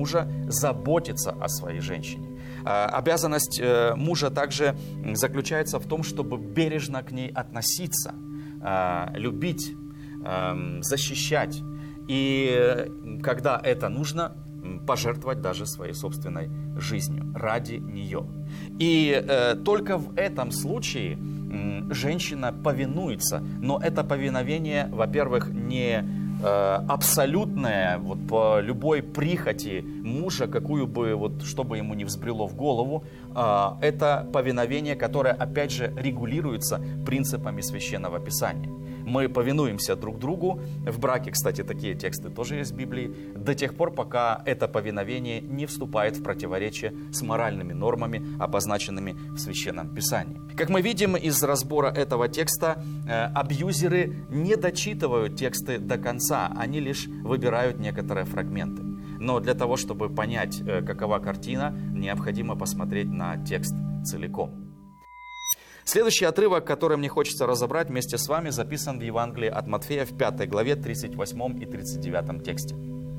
мужа заботиться о своей женщине. Обязанность мужа также заключается в том, чтобы бережно к ней относиться, любить, защищать. И когда это нужно, пожертвовать даже своей собственной жизнью ради нее. И только в этом случае женщина повинуется. Но это повиновение, во-первых, не абсолютное, вот по любой прихоти мужа, какую бы, вот, чтобы ему не взбрело в голову, это повиновение, которое, опять же, регулируется принципами Священного Писания. Мы повинуемся друг другу. В браке, кстати, такие тексты тоже есть в Библии. До тех пор, пока это повиновение не вступает в противоречие с моральными нормами, обозначенными в Священном Писании. Как мы видим из разбора этого текста, абьюзеры не дочитывают тексты до конца, они лишь выбирают некоторые фрагменты. Но для того, чтобы понять, какова картина, необходимо посмотреть на текст целиком. Следующий отрывок, который мне хочется разобрать вместе с вами, записан в Евангелии от Матфея в 5 главе, 38 и 39 тексте.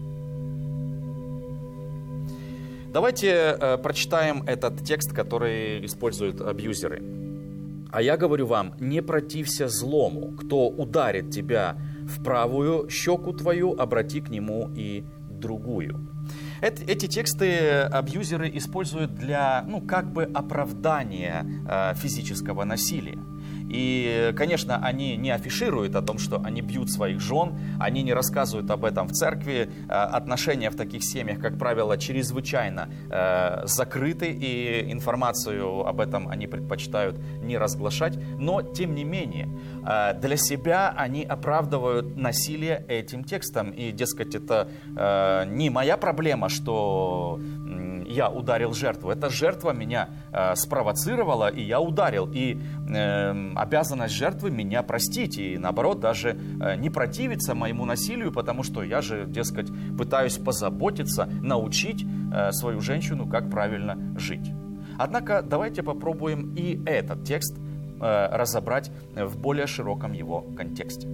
Давайте прочитаем этот текст, который используют абьюзеры. «А я говорю вам, не протився злому, кто ударит тебя в правую щеку твою, обрати к нему и другую». Эти тексты абьюзеры используют для, как бы оправдания физического насилия. И, конечно, они не афишируют о том, что они бьют своих жен, они не рассказывают об этом в церкви. Отношения в таких семьях, как правило, чрезвычайно закрыты, и информацию об этом они предпочитают не разглашать. Но, тем не менее, для себя они оправдывают насилие этим текстом. И, дескать, это не моя проблема, что я ударил жертву. Эта жертва меня спровоцировала, и я ударил. И обязанность жертвы меня простить. И наоборот, даже не противиться моему насилию, потому что я же, дескать, пытаюсь позаботиться, научить свою женщину, как правильно жить. Однако давайте попробуем и этот текст разобрать в более широком его контексте.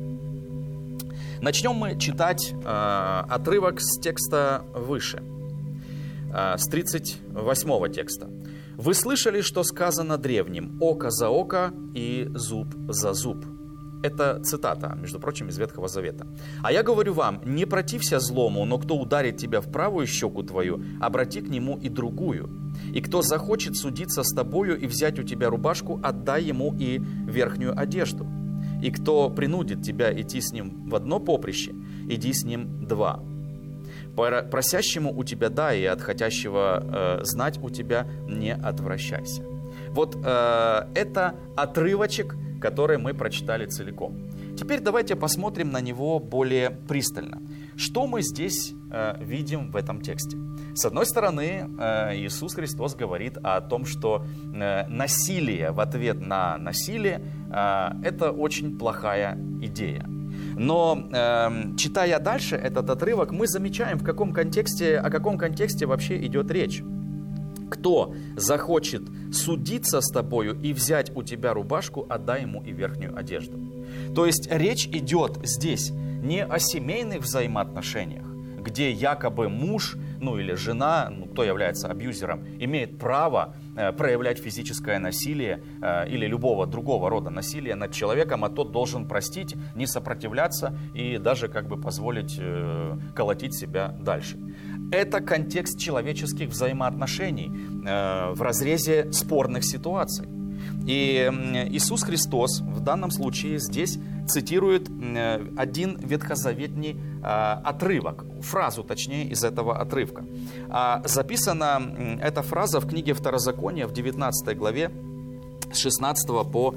Начнем мы читать отрывок с текста выше, с 38 текста. «Вы слышали, что сказано древним: око за око и зуб за зуб». Это цитата, между прочим, из Ветхого Завета. «А я говорю вам, не протився злому, но кто ударит тебя в правую щеку твою, обрати к нему и другую. И кто захочет судиться с тобою и взять у тебя рубашку, отдай ему и верхнюю одежду. И кто принудит тебя идти с ним в одно поприще, иди с ним два. Просящему у тебя дай, и от хотящего знать у тебя не отвращайся». Вот это отрывочек, который мы прочитали целиком. Теперь давайте посмотрим на него более пристально. Что мы здесь видим в этом тексте? С одной стороны, Иисус Христос говорит о том, что насилие в ответ на насилие – это очень плохая идея. Но, читая дальше этот отрывок, мы замечаем, о каком контексте вообще идет речь. Кто захочет судиться с тобою и взять у тебя рубашку, отдай ему и верхнюю одежду. То есть речь идет здесь не о семейных взаимоотношениях, где якобы муж, или жена, кто является абьюзером, имеет право проявлять физическое насилие или любого другого рода насилия над человеком, а тот должен простить, не сопротивляться и даже позволить колотить себя дальше. Это контекст человеческих взаимоотношений в разрезе спорных ситуаций. И Иисус Христос в данном случае здесь цитирует один ветхозаветний отрывок, фразу, точнее, из этого отрывка. Записана эта фраза в книге Второзакония в 19 главе с 16 по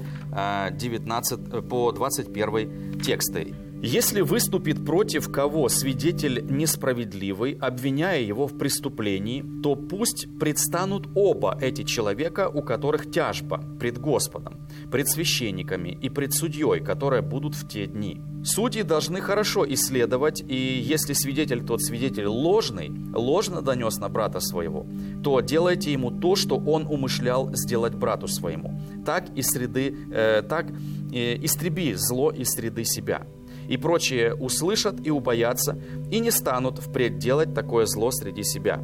21 тексты. «Если выступит против кого свидетель несправедливый, обвиняя его в преступлении, то пусть предстанут оба эти человека, у которых тяжба пред Господом, пред священниками и пред судьей, которые будут в те дни. Судьи должны хорошо исследовать, и если свидетель ложно донес на брата своего, то делайте ему то, что он умышлял сделать брату своему. Так истреби зло из среды себя. И прочие услышат и убоятся, и не станут впредь делать такое зло среди себя.